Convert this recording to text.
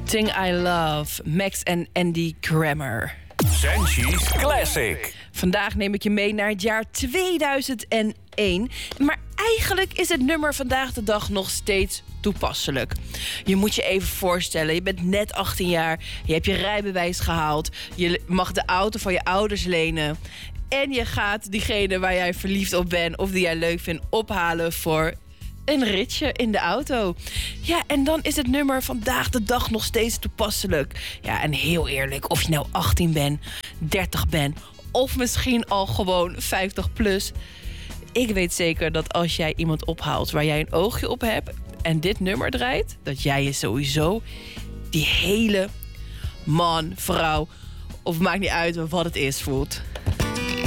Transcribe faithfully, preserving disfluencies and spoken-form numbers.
Thing I Love, Max en Andy Grammer. Senchi's Classic. Vandaag neem ik je mee naar het jaar tweeduizend één. Maar eigenlijk is het nummer vandaag de dag nog steeds toepasselijk. Je moet je even voorstellen, je bent net achttien jaar, je hebt je rijbewijs gehaald, je mag de auto van je ouders lenen en je gaat diegene waar jij verliefd op bent of die jij leuk vindt ophalen voor een ritje in de auto. Ja, en dan is het nummer vandaag de dag nog steeds toepasselijk. Ja, en heel eerlijk, of je nou achttien bent, dertig bent of misschien al gewoon vijftig plus. Ik weet zeker dat als jij iemand ophaalt waar jij een oogje op hebt en dit nummer draait, dat jij je sowieso die hele man, vrouw of maakt niet uit wat het is voelt.